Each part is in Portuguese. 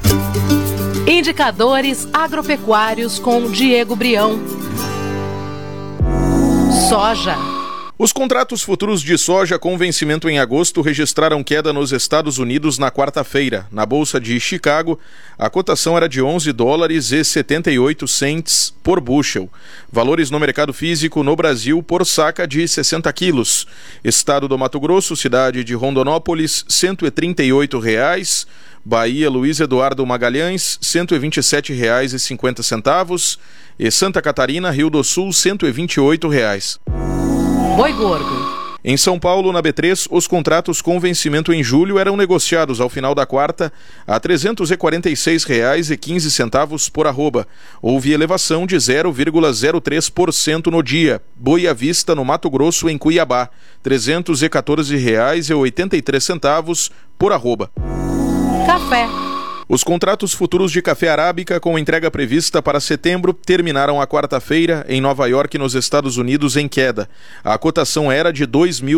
Indicadores agropecuários com Diego Brião. Soja. Os contratos futuros de soja com vencimento em agosto registraram queda nos Estados Unidos na quarta-feira. Na Bolsa de Chicago, a cotação era de $11,78 por bushel. Valores no mercado físico no Brasil por saca de 60 quilos. Estado do Mato Grosso, cidade de Rondonópolis, R$ 138,00. Bahia, Luiz Eduardo Magalhães, R$ 127,50. E Santa Catarina, Rio do Sul, R$ 128,00. Boi gordo. Em São Paulo, na B3, os contratos com vencimento em julho eram negociados ao final da quarta a R$ 346,15 por arroba. Houve elevação de 0,03% no dia. Boi à vista no Mato Grosso, em Cuiabá, R$ 314,83 por arroba. Café. Os contratos futuros de café arábica com entrega prevista para setembro terminaram a quarta-feira em Nova York, nos Estados Unidos, em queda. A cotação era de R$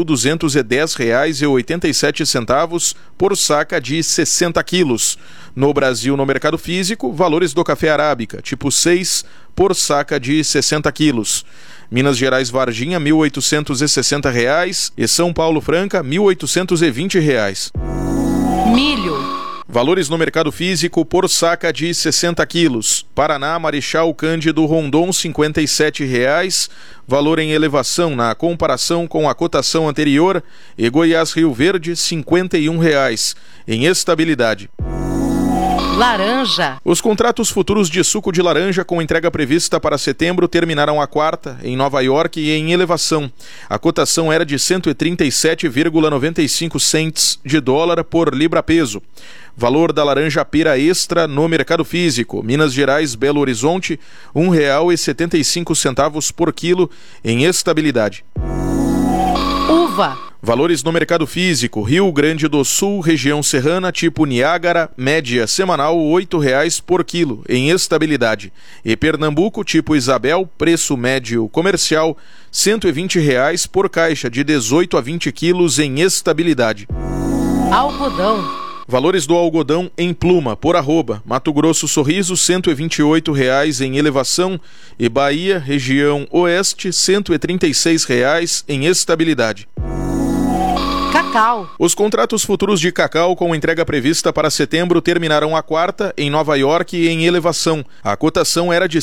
2.210,87 por saca de 60 quilos. No Brasil, no mercado físico, valores do café arábica, tipo 6, por saca de 60 quilos. Minas Gerais Varginha, R$ 1.860 e São Paulo Franca, R$ 1.820. Milho. Valores no mercado físico por saca de 60 quilos. Paraná, Marechal Cândido Rondon, R$ 57,00. Valor em elevação na comparação com a cotação anterior. E Goiás Rio Verde, R$ 51,00. Em estabilidade. Laranja. Os contratos futuros de suco de laranja com entrega prevista para setembro terminaram a quarta em Nova York e em elevação. A cotação era de 137,95 cents de dólar por libra-peso. Valor da laranja pera extra no mercado físico. Minas Gerais, Belo Horizonte, R$ 1,75 por quilo, em estabilidade. Uva. Valores no mercado físico. Rio Grande do Sul, região serrana, tipo Niágara, média semanal R$ 8,00 por quilo, em estabilidade. E Pernambuco, tipo Isabel, preço médio comercial, R$ 120,00 por caixa de 18 a 20 quilos, em estabilidade. Algodão. Valores do algodão em pluma, por arroba. Mato Grosso Sorriso, R$ 128,00 em elevação. E Bahia, região oeste, R$ 136,00 em estabilidade. Cacau. Os contratos futuros de cacau com entrega prevista para setembro terminaram a quarta em Nova York e em elevação. A cotação era de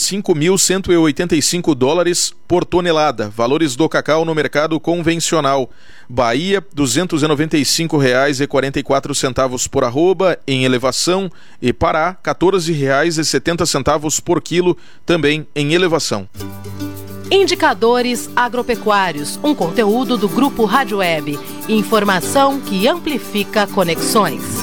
$5.185 por tonelada. Valores do cacau no mercado convencional. Bahia, R$ 295,44 por arroba, em elevação. E Pará, R$ 14,70 por quilo, também em elevação. Indicadores agropecuários, um conteúdo do Grupo Rádio Web. Informação que amplifica conexões.